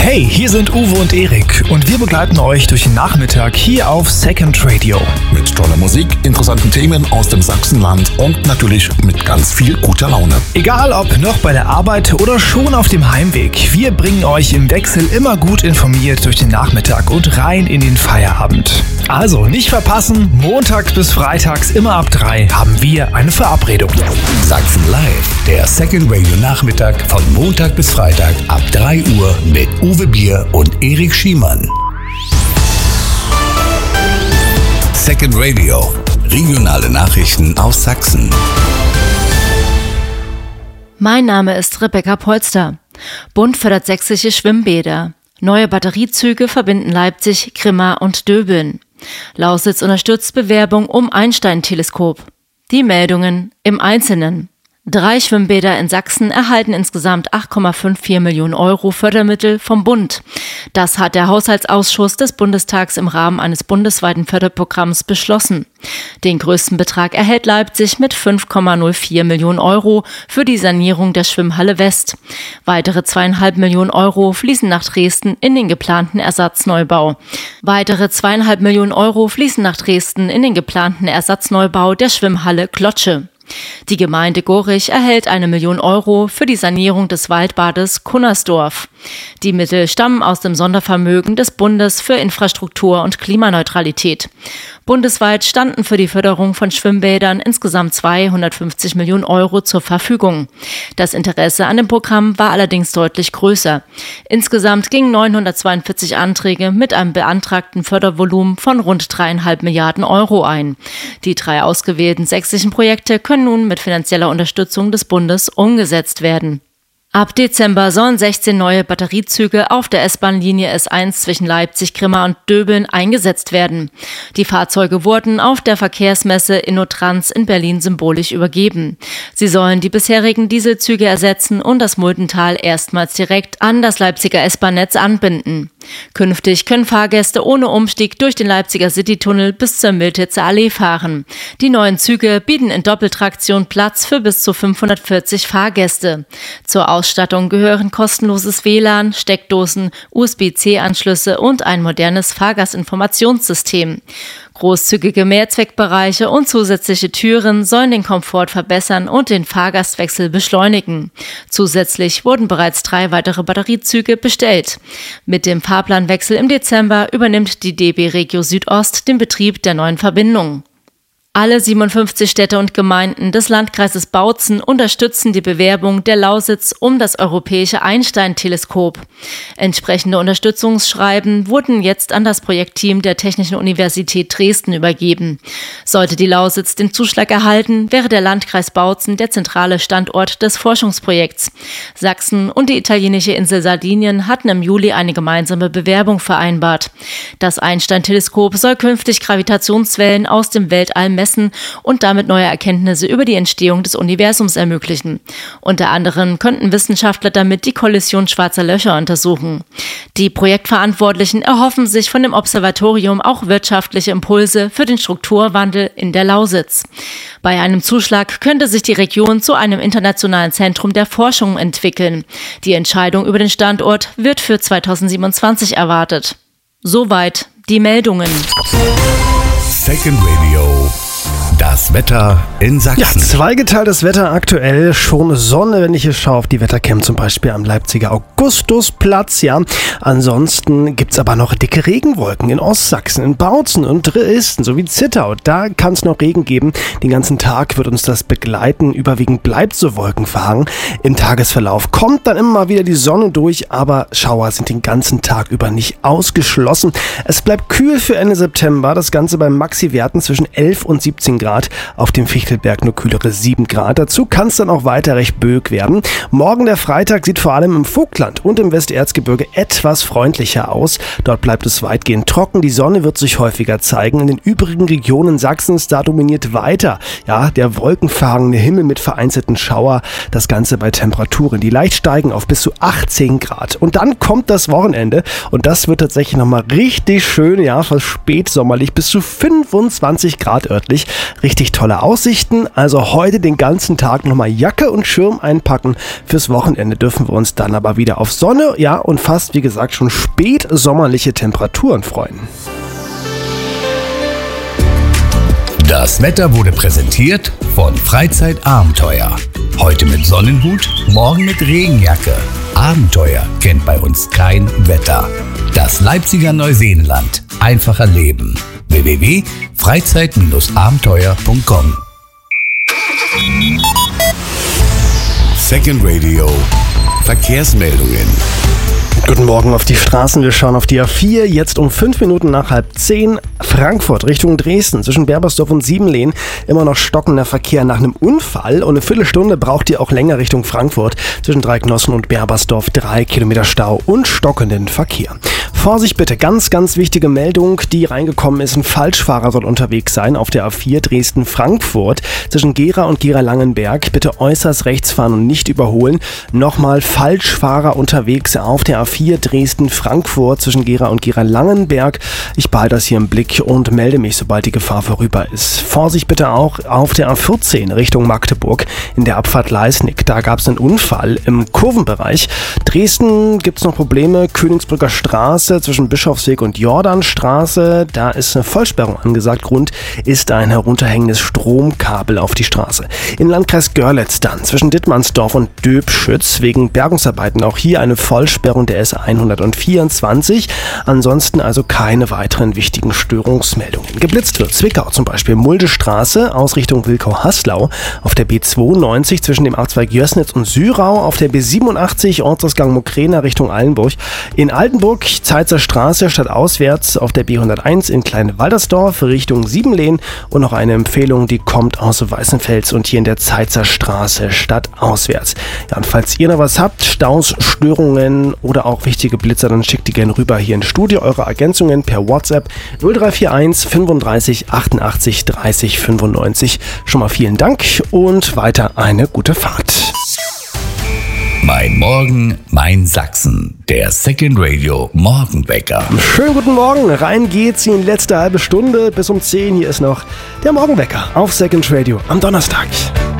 Hey, hier sind Uwe und Erik und wir begleiten euch durch den Nachmittag hier auf Second Radio. Mit toller Musik, interessanten Themen aus dem Sachsenland und natürlich mit ganz viel guter Laune. Egal ob noch bei der Arbeit oder schon auf dem Heimweg, wir bringen euch im Wechsel immer gut informiert durch den Nachmittag und rein in den Feierabend. Also nicht verpassen, montags bis freitags immer ab 3 haben wir eine Verabredung. Sachsen Live, der Second Radio Nachmittag von Montag bis Freitag ab 3 Uhr mit Uwe Bier und Erik Schiemann. Second Radio, regionale Nachrichten aus Sachsen. Mein Name ist Rebecca Polster. Bund fördert sächsische Schwimmbäder. Neue Batteriezüge verbinden Leipzig, Grimma und Döbeln. Lausitz unterstützt Bewerbung um Einstein-Teleskop. Die Meldungen im Einzelnen. 3 Schwimmbäder in Sachsen erhalten insgesamt 8,54 Millionen Euro Fördermittel vom Bund. Das hat der Haushaltsausschuss des Bundestags im Rahmen eines bundesweiten Förderprogramms beschlossen. Den größten Betrag erhält Leipzig mit 5,04 Millionen Euro für die Sanierung der Schwimmhalle West. Weitere 2,5 Millionen Euro fließen nach Dresden in den geplanten Ersatzneubau. Weitere 2,5 Millionen Euro fließen nach Dresden in den geplanten Ersatzneubau der Schwimmhalle Klotsche. Die Gemeinde Gorich erhält 1 Million Euro für die Sanierung des Waldbades Kunnersdorf. Die Mittel stammen aus dem Sondervermögen des Bundes für Infrastruktur und Klimaneutralität. Bundesweit standen für die Förderung von Schwimmbädern insgesamt 250 Millionen Euro zur Verfügung. Das Interesse an dem Programm war allerdings deutlich größer. Insgesamt gingen 942 Anträge mit einem beantragten Fördervolumen von rund 3,5 Milliarden Euro ein. Die 3 ausgewählten sächsischen Projekte können nun mit finanzieller Unterstützung des Bundes umgesetzt werden. Ab Dezember sollen 16 neue Batteriezüge auf der S-Bahn-Linie S1 zwischen Leipzig, Grimma und Döbeln eingesetzt werden. Die Fahrzeuge wurden auf der Verkehrsmesse InnoTrans in Berlin symbolisch übergeben. Sie sollen die bisherigen Dieselzüge ersetzen und das Muldental erstmals direkt an das Leipziger S-Bahn-Netz anbinden. Künftig können Fahrgäste ohne Umstieg durch den Leipziger Citytunnel bis zur Miltitzer Allee fahren. Die neuen Züge bieten in Doppeltraktion Platz für bis zu 540 Fahrgäste. Zur Ausstattung gehören kostenloses WLAN, Steckdosen, USB-C-Anschlüsse und ein modernes Fahrgastinformationssystem. Großzügige Mehrzweckbereiche und zusätzliche Türen sollen den Komfort verbessern und den Fahrgastwechsel beschleunigen. Zusätzlich wurden bereits 3 weitere Batteriezüge bestellt. Mit dem Fahrplanwechsel im Dezember übernimmt die DB Regio Südost den Betrieb der neuen Verbindung. Alle 57 Städte und Gemeinden des Landkreises Bautzen unterstützen die Bewerbung der Lausitz um das europäische Einstein-Teleskop. Entsprechende Unterstützungsschreiben wurden jetzt an das Projektteam der Technischen Universität Dresden übergeben. Sollte die Lausitz den Zuschlag erhalten, wäre der Landkreis Bautzen der zentrale Standort des Forschungsprojekts. Sachsen und die italienische Insel Sardinien hatten im Juli eine gemeinsame Bewerbung vereinbart. Das Einstein-Teleskop soll künftig Gravitationswellen aus dem Weltall messen und damit neue Erkenntnisse über die Entstehung des Universums ermöglichen. Unter anderem könnten Wissenschaftler damit die Kollision schwarzer Löcher untersuchen. Die Projektverantwortlichen erhoffen sich von dem Observatorium auch wirtschaftliche Impulse für den Strukturwandel in der Lausitz. Bei einem Zuschlag könnte sich die Region zu einem internationalen Zentrum der Forschung entwickeln. Die Entscheidung über den Standort wird für 2027 erwartet. Soweit die Meldungen. Second Radio. Das Wetter in Sachsen. Ja, zweigeteiltes Wetter aktuell, schon Sonne, wenn ich hier schaue auf die Wettercam, zum Beispiel am Leipziger Augustusplatz, ja. Ansonsten gibt's aber noch dicke Regenwolken in Ostsachsen, in Bautzen und Dresden sowie Zittau. Da kann es noch Regen geben. Den ganzen Tag wird uns das begleiten. Überwiegend bleibt so wolkenverhangen. Im Tagesverlauf kommt dann immer mal wieder die Sonne durch, aber Schauer sind den ganzen Tag über nicht ausgeschlossen. Es bleibt kühl für Ende September. Das Ganze bei Maxi-Werten zwischen 11 und 17 Grad. Auf dem Fichtelberg nur kühlere 7 Grad. Dazu kann es dann auch weiter recht böig werden. Morgen der Freitag sieht vor allem im Vogtland und im Westerzgebirge etwas freundlicher aus. Dort bleibt es weitgehend trocken. Die Sonne wird sich häufiger zeigen. In den übrigen Regionen Sachsens, da dominiert weiter der wolkenverhangene Himmel mit vereinzelten Schauer. Das Ganze bei Temperaturen, die leicht steigen auf bis zu 18 Grad. Und dann kommt das Wochenende und das wird tatsächlich nochmal richtig schön, fast spätsommerlich, bis zu 25 Grad örtlich. Richtig richtig tolle Aussichten. Also heute den ganzen Tag nochmal Jacke und Schirm einpacken. Fürs Wochenende dürfen wir uns dann aber wieder auf Sonne, ja, und fast, wie gesagt, schon spät sommerliche Temperaturen freuen. Das Wetter wurde präsentiert von Freizeitabenteuer. Heute mit Sonnenhut, morgen mit Regenjacke. Abenteuer kennt bei uns kein Wetter. Das Leipziger Neuseenland. Einfacher Leben. www.freizeit-abenteuer.com. Second Radio. Verkehrsmeldungen. Guten Morgen auf die Straßen. Wir schauen auf die A4. Jetzt um 5 Minuten nach 9:30 Frankfurt Richtung Dresden. Zwischen Berbersdorf und Siebenlehn immer noch stockender Verkehr nach einem Unfall. Und eine Viertelstunde braucht ihr auch länger Richtung Frankfurt. Zwischen Dreiknossen und Berbersdorf 3 Kilometer Stau und stockenden Verkehr. Vorsicht bitte, ganz, ganz wichtige Meldung, die reingekommen ist. Ein Falschfahrer soll unterwegs sein auf der A4 Dresden-Frankfurt. Zwischen Gera und Gera-Langenberg. Bitte äußerst rechts fahren und nicht überholen. Nochmal Falschfahrer unterwegs auf der A4 Dresden-Frankfurt zwischen Gera und Gera-Langenberg. Ich behalte das hier im Blick und melde mich, sobald die Gefahr vorüber ist. Vorsicht bitte auch auf der A14 Richtung Magdeburg in der Abfahrt Leisnig. Da gab es einen Unfall im Kurvenbereich. Dresden gibt es noch Probleme. Königsbrücker Straße zwischen Bischofsweg und Jordanstraße. Da ist eine Vollsperrung angesagt. Grund ist ein herunterhängendes Stromkabel auf die Straße. Im Landkreis Görlitz dann zwischen Dittmannsdorf und Döbschütz wegen Bergungsarbeiten auch hier eine Vollsperrung der S124. Ansonsten also keine weiteren wichtigen Störungsmeldungen. Geblitzt wird Zwickau zum Beispiel Muldestraße aus Richtung Wilkow-Haslau auf der B92 zwischen dem Abzweig Jößnitz und Syrau, auf der B87 Ortsausgang Mokrena Richtung Allenburg. In Altenburg Zeitzer Straße stadtauswärts auf der B101 in Kleine-Waldersdorf Richtung Siebenlehn und noch eine Empfehlung, die kommt aus Weißenfels und hier in der Zeitzer Straße stadtauswärts. Ja, und falls ihr noch was habt, Staus, Störungen oder auch wichtige Blitzer, dann schickt die gerne rüber hier ins Studio. Eure Ergänzungen per WhatsApp 0341 35 88 30 95. Schon mal vielen Dank und weiter eine gute Fahrt. Mein Morgen, mein Sachsen. Der Second Radio Morgenwecker. Schönen guten Morgen. Rein geht's in die letzte halbe Stunde bis um 10. Hier ist noch der Morgenwecker auf Second Radio am Donnerstag.